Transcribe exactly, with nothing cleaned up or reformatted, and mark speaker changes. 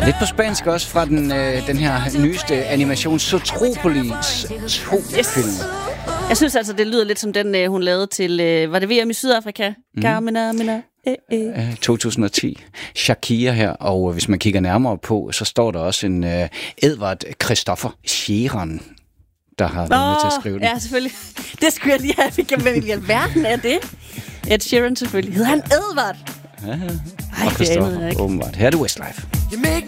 Speaker 1: Lidt på spansk også fra den, øh, den her nyeste animation Zootropolis to film.
Speaker 2: Yes. Jeg synes altså, det lyder lidt som den, øh, hun lavede til, øh, var det V M i Sydafrika? Mm. Carmina, mina, eh, eh.
Speaker 1: to tusind og ti. Shakira her, og hvis man kigger nærmere på, så står der også en øh, Edward Christopher Sheeran, der har været oh, med til at skrive den.
Speaker 2: Ja, selvfølgelig. Det skulle jeg lige have. Hvem i alverden er det? Ed Sheeran selvfølgelig. Hedder han Edward?
Speaker 1: Ja, ja.
Speaker 2: Ej,
Speaker 1: og Christopher, åbenbart. Her er det Westlife.